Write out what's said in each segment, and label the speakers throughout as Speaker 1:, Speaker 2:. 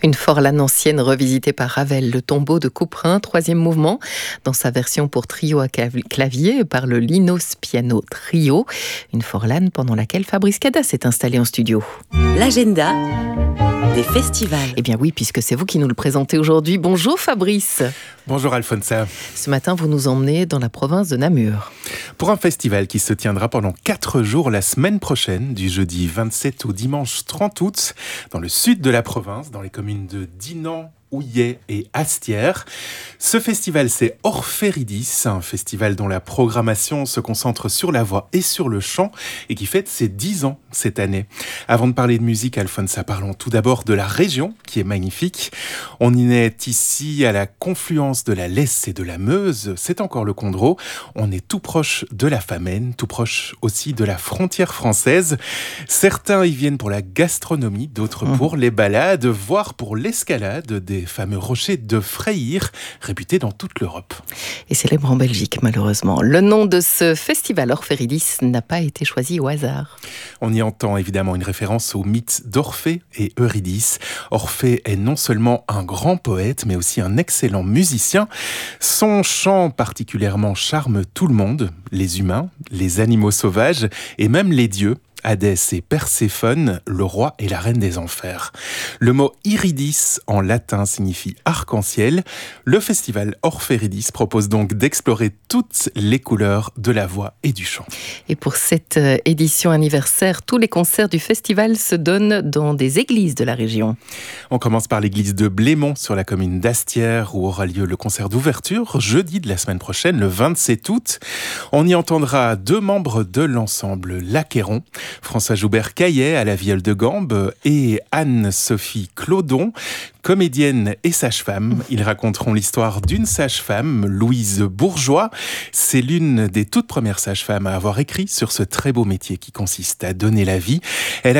Speaker 1: Une Forlane ancienne revisitée par Ravel, le tombeau de Couperin, troisième mouvement, dans sa version pour trio à clavier par le Linos Piano Trio. Une Forlane pendant laquelle Fabrice Cadas s'est installé en studio.
Speaker 2: L'agenda des festivals.
Speaker 1: Eh bien oui, puisque c'est vous qui nous le présentez aujourd'hui. Bonjour Fabrice.
Speaker 3: Bonjour Alfonsa.
Speaker 1: Ce matin, vous nous emmenez dans la province de Namur.
Speaker 3: Pour un festival qui se tiendra pendant 4 jours la semaine prochaine, du jeudi 27 au dimanche 30 août, dans le sud de la province, dans les communes de Dinan, Houillet et Astières. Ce festival, c'est Orphéridis, un festival dont la programmation se concentre sur la voix et sur le chant et qui fête ses 10 ans cette année. Avant de parler de musique, Alfonsa, parlons tout d'abord de la région qui est magnifique. On y est ici à la confluence de la Lesse et de la Meuse, c'est encore le Condro. On est tout proche de la Famenne, tout proche aussi de la frontière française. Certains y viennent pour la gastronomie, d'autres pour les balades, voire pour l'escalade des fameux rochers de Freyr, réputés dans toute l'Europe.
Speaker 1: Et célèbre en Belgique, malheureusement. Le nom de ce festival Orphéridis n'a pas été choisi au hasard.
Speaker 3: On y entend évidemment une référence au mythe d'Orphée et Eurydice. Orphée est non seulement un grand poète, mais aussi un excellent musicien. Son chant particulièrement charme tout le monde, les humains, les animaux sauvages et même les dieux. Hadès et Perséphone, le roi et la reine des enfers. Le mot Iridis en latin signifie arc-en-ciel. Le festival Orphéridis propose donc d'explorer toutes les couleurs de la voix et du chant.
Speaker 1: Et pour cette édition anniversaire, tous les concerts du festival se donnent dans des églises de la région.
Speaker 3: On commence par l'église de Blémont sur la commune d'Astières où aura lieu le concert d'ouverture jeudi de la semaine prochaine, le 27 août. On y entendra 2 membres de l'ensemble L'Acquéron, François Joubert-Caillet à la viole de gambe et Anne-Sophie Clodon, comédienne et sage-femme. Ils raconteront l'histoire d'une sage-femme, Louise Bourgeois. C'est l'une des toutes premières sages-femmes à avoir écrit sur ce très beau métier qui consiste à donner la vie. Elle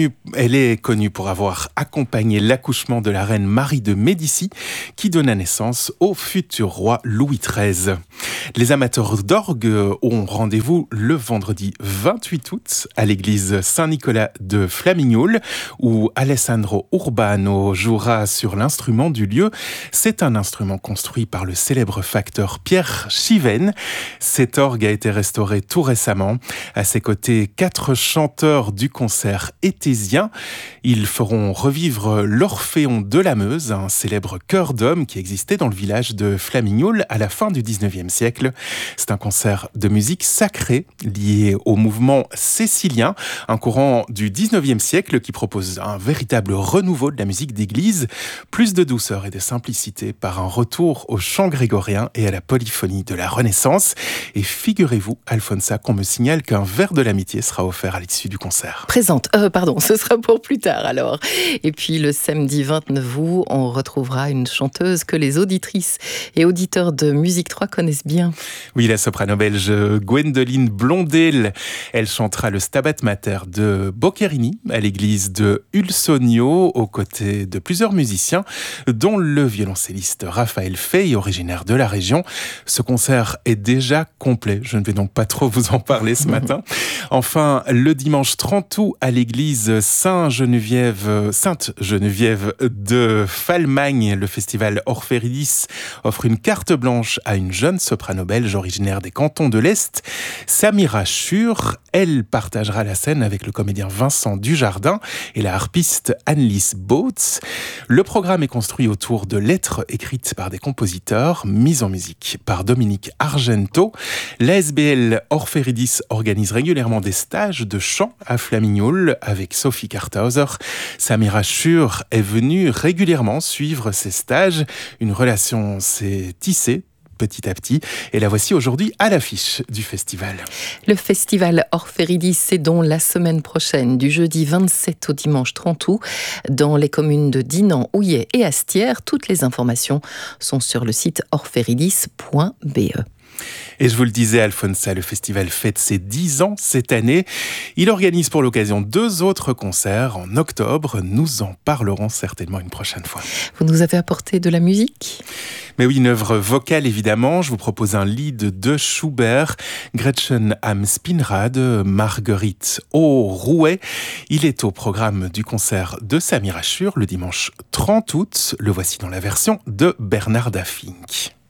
Speaker 3: est connue pour avoir accompagné l'accouchement de la reine Marie de Médicis, qui donna naissance au futur roi Louis XIII. Les amateurs d'orgue ont rendez-vous le vendredi 28 août à l'église Saint-Nicolas de Flamignoul, où Alessandro Urbano jouera sur l'instrument du lieu. C'est un instrument construit par le célèbre facteur Pierre Chiven. Cet orgue a été restauré tout récemment. À ses côtés, 4 chanteurs du concert éthésien. Ils feront revivre l'Orphéon de la Meuse, un célèbre chœur d'hommes qui existait dans le village de Flamignoul à la fin du 19e siècle. C'est un concert de musique sacrée lié au mouvement cécilien, un courant du 19e siècle qui propose un véritable renouveau de la musique d'église, plus de douceur et de simplicité par un retour au chant grégorien et à la polyphonie de la Renaissance. Et figurez-vous, Alfonsa, qu'on me signale qu'un verre de l'amitié sera offert à l'issue du concert.
Speaker 1: Ce sera pour plus tard alors. Et puis le samedi 29 août, on retrouvera une chanteuse que les auditrices et auditeurs de Musique 3 connaissent bien.
Speaker 3: Oui, la soprano belge Gwendoline Blondel. Elle chantera le Stabat Mater de Boccherini à l'église de Ulsonio, aux côtés de plusieurs musiciens, dont le violoncelliste Raphaël Fey, originaire de la région. Ce concert est déjà complet. Je ne vais donc pas trop vous en parler ce matin. Enfin, le dimanche 30 août à l'église Sainte-Geneviève de Falmagne, le festival Orphéridis offre une carte blanche à une jeune soprano belge originaire des cantons de l'Est, Samira Schur. Elle partagera la scène avec le comédien Vincent Dujardin et la harpiste Annelise Bautz. Le programme est construit autour de lettres écrites par des compositeurs, mises en musique par Dominique Argento. L'ASBL Orphéridis organise régulièrement des stages de chant à Flamignoul avec Sophie Karthauser. Samira Schur est venue régulièrement suivre ces stages. Une relation s'est tissée petit à petit, et la voici aujourd'hui à l'affiche du festival.
Speaker 1: Le festival Orphéridis, c'est donc la semaine prochaine, du jeudi 27 au dimanche 30 août, dans les communes de Dinan, Houillet et Astières. Toutes les informations sont sur le site orphéridis.be.
Speaker 3: Et je vous le disais, Alfonsa, le festival fête ses 10 ans cette année. Il organise pour l'occasion 2 autres concerts en octobre. Nous en parlerons certainement une prochaine fois.
Speaker 1: Vous nous avez apporté de la musique ?
Speaker 3: Mais oui, une œuvre vocale évidemment. Je vous propose un lied de Schubert, Gretchen am Spinnrad, Marguerite au Rouet. Il est au programme du concert de Samira Schur le dimanche 30 août. Le voici dans la version de Bernarda Fink.